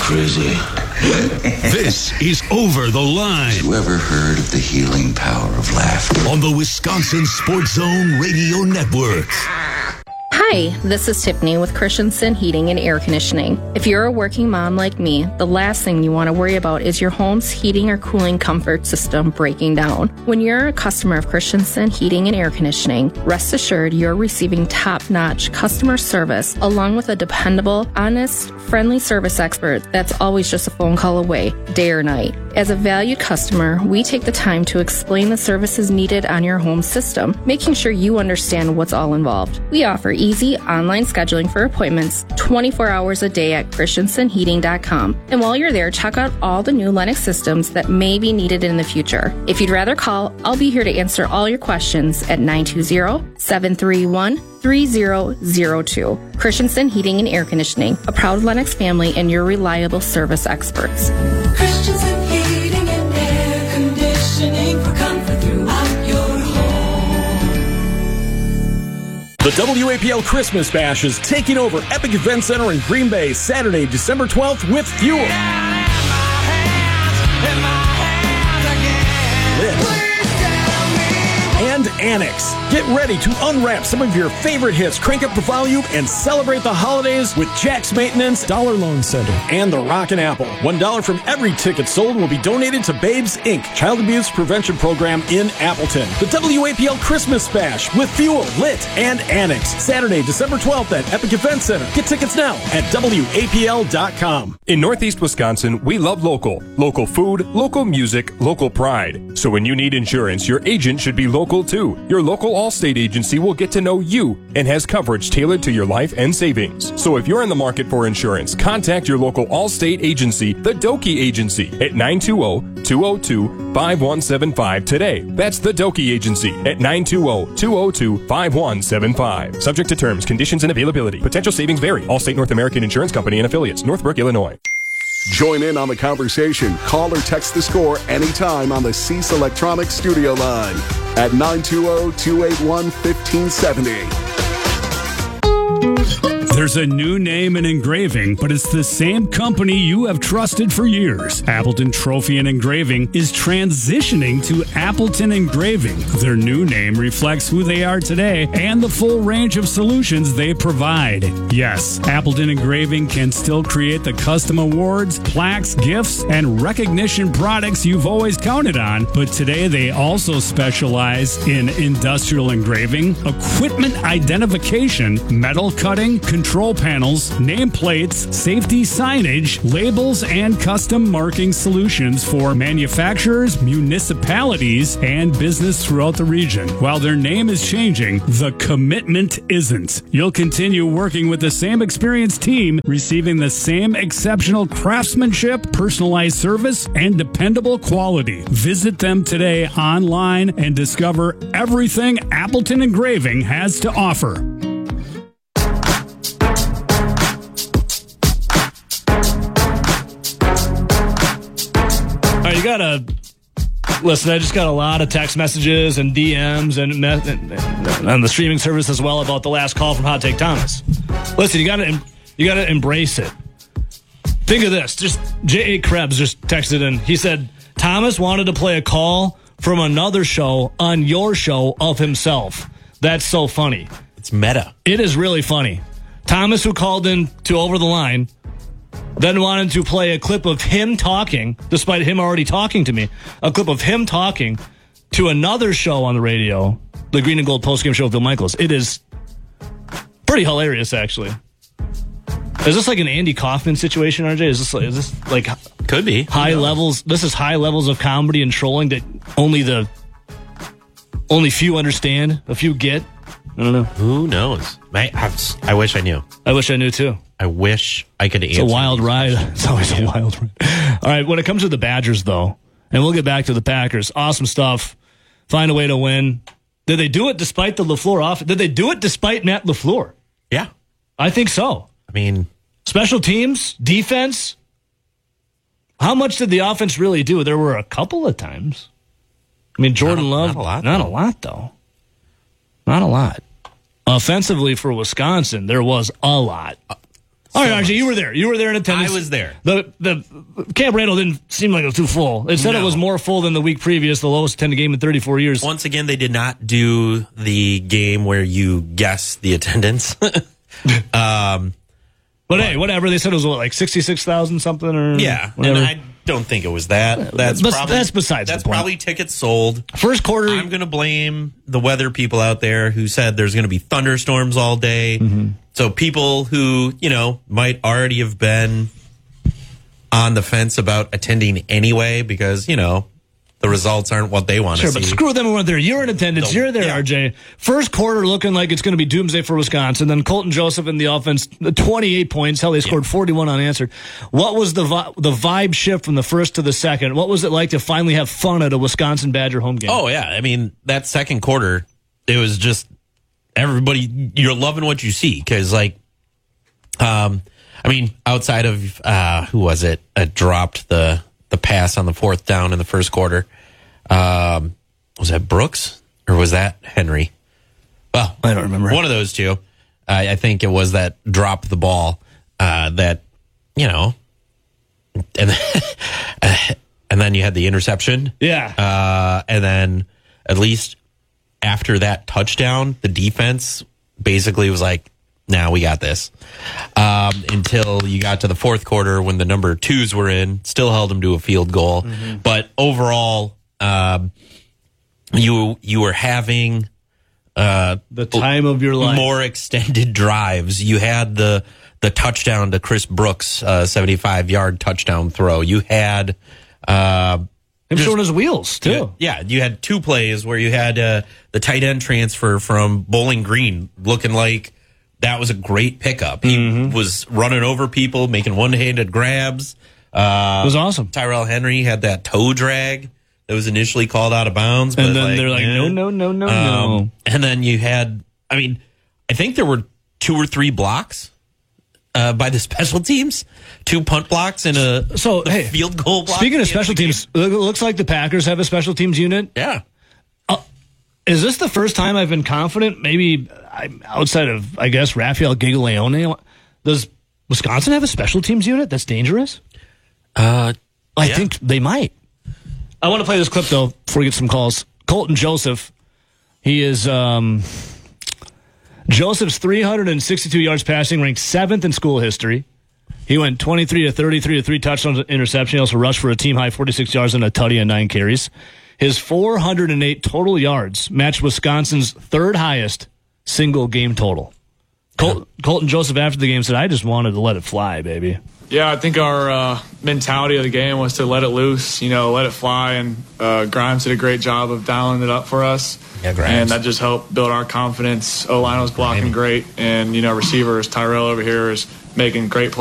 crazy. This is Over the Line. Have you ever heard of the healing power of laughter? On the Wisconsin Sports Zone Radio Network. Hi, this is Tiffany with Christensen Heating and Air Conditioning. If you're a working mom like me, the last thing you want to worry about is your home's heating or cooling comfort system breaking down. When you're a customer of Christensen Heating and Air Conditioning, rest assured you're receiving top-notch customer service along with a dependable, honest, friendly service expert that's always just a phone call away, day or night. As a valued customer, we take the time to explain the services needed on your home system, making sure you understand what's all involved. We offer easy online scheduling for appointments 24 hours a day at christensenheating.com. And while you're there, check out all the new Lennox systems that may be needed in the future. If you'd rather call, I'll be here to answer all your questions at 920-731-3002. Christensen Heating and Air Conditioning, a proud Lennox family and your reliable service experts. Christensen Heating and Air Conditioning for comfort throughout your home. The WAPL Christmas Bash is taking over Epic Event Center in Green Bay Saturday, December 12th with Fuel. And Annex. Get ready to unwrap some of your favorite hits, crank up the volume, and celebrate the holidays with Jack's Maintenance, Dollar Loan Center, and the Rockin' Apple. $1 from every ticket sold will be donated to Babes Inc., Child Abuse Prevention Program in Appleton. The WAPL Christmas Bash with Fuel, Lit, and Annex. Saturday, December 12th at Epic Event Center. Get tickets now at WAPL.com. In Northeast Wisconsin, we love local. Local food, local music, local pride. So when you need insurance, your agent should be local too. Your local Allstate agency will get to know you and has coverage tailored to your life and savings. So if you're in the market for insurance, contact your local Allstate agency, the Doki Agency, at 920-202-5175 today. That's the Doki Agency at 920-202-5175. Subject to terms, conditions, and availability. Potential savings vary. Allstate North American Insurance Company and affiliates. Northbrook, Illinois. Join in on the conversation. Call or text the score anytime on the Cease Electronics studio line at 920-281-1570. There's a new name in engraving, but it's the same company you have trusted for years. Appleton Trophy and Engraving is transitioning to Appleton Engraving. Their new name reflects who they are today and the full range of solutions they provide. Yes, Appleton Engraving can still create the custom awards, plaques, gifts, and recognition products you've always counted on, but today they also specialize in industrial engraving, equipment identification, metal cutting, control panels, nameplates, safety signage, labels, and custom marking solutions for manufacturers, municipalities, and business throughout the region. While their name is changing, the commitment isn't. You'll continue working with the same experienced team, receiving the same exceptional craftsmanship, personalized service, and dependable quality. Visit them today online and discover everything Appleton Engraving has to offer. You gotta listen. I just got a lot of text messages and DMs and on the streaming service as well about the last call from Hot Take Thomas. Listen, you gotta embrace it. Think of this. Just J.A. Krebs just texted in. He said Thomas wanted to play a call from another show on your show of himself. That's so funny. It's meta. It is really funny. Thomas, who called in to Over the Line, then wanted to play a clip of him talking, despite him already talking to me, a clip of him talking to another show on the radio, the Green and Gold postgame show with Bill Michaels. It is pretty hilarious, actually. Is this like an Andy Kaufman situation, RJ? Is this like could be high levels? This is high levels of comedy and trolling that only few understand, a few get. I don't know. Who knows? I wish I knew. I wish I knew too. I wish I could answer. It's a wild ride. It's always a wild ride. All right, when it comes to the Badgers, though, and we'll get back to the Packers, awesome stuff. Find a way to win. Did they do it despite the LaFleur offense? Did they do it despite Matt LaFleur? Yeah. I think so. I mean, special teams, defense. How much did the offense really do? There were a couple of times. I mean, Jordan Love. Not a lot, though. Not a lot. Offensively for Wisconsin, there was a lot. All right, RJ, you were there. You were there in attendance. I was there. The Camp Randall didn't seem like it was too full. It said it was more full than the week previous, the lowest attended game in 34 years. Once again, they did not do the game where you guess the attendance. But hey, whatever. They said it was like 66,000 something or yeah. whatever. And I don't think it was that. That's besides the point. That's probably tickets sold. First quarter. I'm going to blame the weather people out there who said there's going to be thunderstorms all day. Mm-hmm. So people who, might already have been on the fence about attending anyway because, the results aren't what they want to see. Sure, but screw them who weren't there. You're in attendance. You're there, RJ. First quarter looking like it's going to be doomsday for Wisconsin. Then Colton Joseph in the offense, 28 points. Hell, they scored 41 unanswered. What was the vibe shift from the first to the second? What was it like to finally have fun at a Wisconsin Badger home game? Oh, yeah. I mean, that second quarter, it was just everybody, you're loving what you see. Because, outside of, who was it? Dropped the pass on the fourth down in the first quarter. Was that Brooks or was that Henry? Well, I don't remember. One of those two. I think it was that dropped the ball and then you had the interception. Yeah. And then at least after that touchdown, the defense basically was like, nah, we got this. Until you got to the fourth quarter when the number 2s were in, still held them to a field goal. Mm-hmm. But overall, you were having the time of your life. More extended drives. You had the touchdown to Chris Brooks, 75-yard touchdown throw. You had him showing his wheels too. Yeah, you had 2 plays where you had the tight end transfer from Bowling Green looking like that was a great pickup. He was running over people, making one-handed grabs. It was awesome. Tyrell Henry had that toe drag that was initially called out of bounds. But and then they're like, no. And then you had, I think there were 2 or 3 blocks by the special teams. 2 punt blocks and a field goal block. Speaking of special teams, it looks like the Packers have a special teams unit. Yeah. Is this the first time I've been confident, maybe outside of, I guess, Rafael Giglione? Does Wisconsin have a special teams unit that's dangerous? I think they might. I want to play this clip, though, before we get some calls. Colton Joseph, he is Joseph's 362 yards passing, ranked 7th in school history. He went 23 to 33 to 3 touchdowns, interception. He also rushed for a team-high 46 yards and a tutty and 9 carries. His 408 total yards matched Wisconsin's 3rd highest single game total. Colton Joseph after the game said, I just wanted to let it fly, baby. Yeah, I think our mentality of the game was to let it loose, let it fly, and Grimes did a great job of dialing it up for us. Yeah, Grimes. And that just helped build our confidence. O-line was blocking great, and, receivers, Tyrell over here is making great plays.